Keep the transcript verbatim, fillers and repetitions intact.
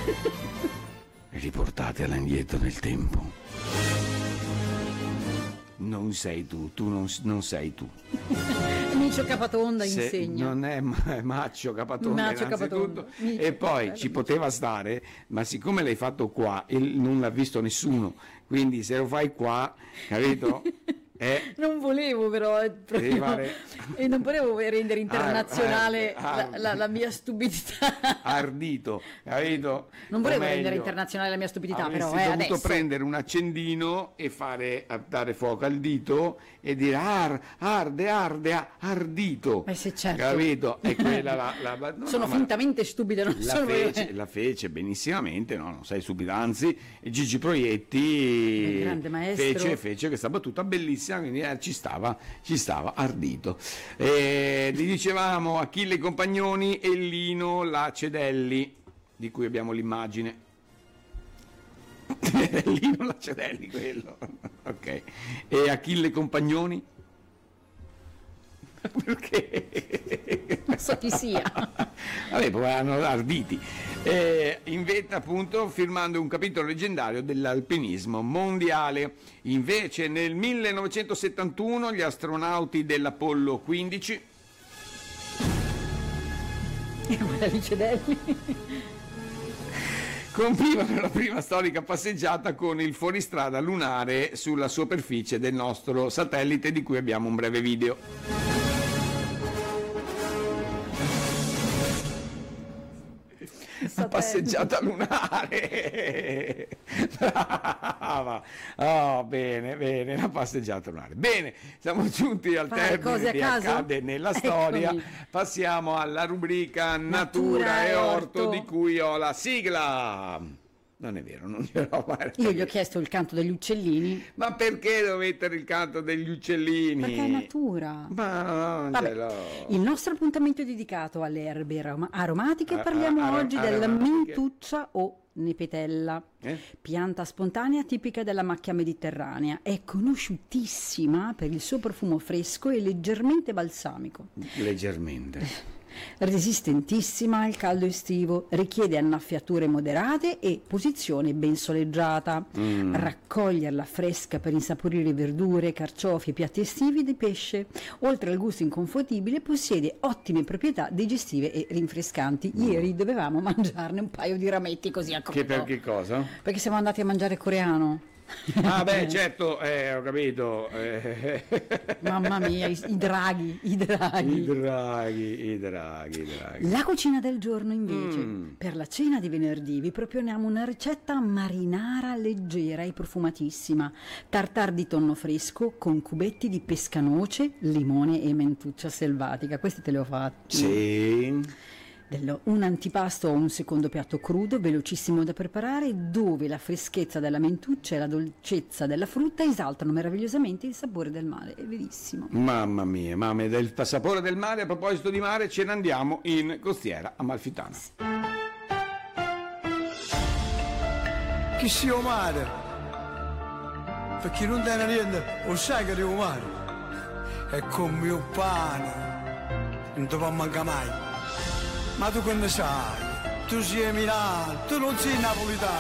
Riportatela indietro nel tempo. Non sei tu, tu non, non sei tu. Micio Capatonda Se insegna. Non è ma- Maccio Capatonda, Maccio innanzitutto. Capatonda. E poi ci poteva stare, ma siccome l'hai fatto qua e non l'ha visto nessuno, quindi se lo fai qua, capito? Eh, Non volevo però eh, proprio- fare- e non volevo rendere internazionale Ar- ar- la, la- la mia stupidità. ardito, capito? Non volevo O meglio, rendere internazionale la mia stupidità, avresti però eh, dovuto adesso. prendere un accendino e fare a dare fuoco al dito e dire ar, arde, arde, a- ardito. Eh sì, certo. Capito? E quella la, la- la- no, Sono no, ma fintamente stupida, non la sono fece, la fece benissimamente, no, non sei stupida, anzi Gigi Proietti Un grande maestro. fece, fece questa battuta bellissima, quindi eh, ci stava, ci stava ardito. E gli dicevamo Achille Compagnoni e Lino Lacedelli, di cui abbiamo l'immagine. Lino Lacedelli, quello. Ok. E Achille Compagnoni? Perché? Non so chi sia. Vabbè, poi erano arditi. Eh, inventa appunto firmando un capitolo leggendario dell'alpinismo mondiale. Invece nel millenovecentosettantuno gli astronauti dell'Apollo quindici E quella Licedelli. compivano la prima storica passeggiata con il fuoristrada lunare sulla superficie del nostro satellite, di cui abbiamo un breve video. La passeggiata lunare. Brava. Oh, bene, bene, la passeggiata lunare. Bene, siamo giunti al Fare cose termine a di caso? Accade nella storia. Eccomi. Passiamo alla rubrica Natura, Natura e e orto, orto. di cui ho la sigla. Non è vero, non ce l'ho. guarda. Io gli ho chiesto il canto degli uccellini. Ma perché devo mettere il canto degli uccellini? Perché è natura. Ma non Vabbè, ce l'ho. il nostro appuntamento è dedicato alle erbe aroma- aromatiche. A- Parliamo a- oggi della aromatiche. mintuccia o nepetella, Eh? pianta spontanea tipica della macchia mediterranea. È conosciutissima per il suo profumo fresco e leggermente balsamico. Leggermente. Resistentissima al caldo estivo, richiede annaffiature moderate e posizione ben soleggiata. Mm. Raccoglierla fresca per insaporire verdure, carciofi e piatti estivi di pesce. Oltre al gusto inconfondibile, possiede ottime proprietà digestive e rinfrescanti. Ieri dovevamo mangiarne un paio di rametti così a crudo. Che per che cosa? Perché siamo andati a mangiare coreano. Ah beh, certo, eh, ho capito. eh. Mamma mia, i, i draghi, i draghi. I draghi, i draghi, i draghi. La cucina del giorno invece, Mm. per la cena di venerdì vi proponiamo una ricetta marinara leggera e profumatissima, tartar di tonno fresco con cubetti di pescanoce, limone e mentuccia selvatica. Questi te li ho fatti. Sì. Dello- un antipasto o un secondo piatto crudo, velocissimo da preparare, dove la freschezza della mentuccia e la dolcezza della frutta esaltano meravigliosamente il sapore del mare. È verissimo. Mamma mia, mamma, del sapore del mare. A proposito di mare, ce ne andiamo in costiera Amalfitana. Chi sia il mare? Perché non tiene niente, lo sai che arrivo mare. È come il pane, non ti può mancare mai. Ma tu che ne sai? Tu sei Milano, tu non sei napolitano.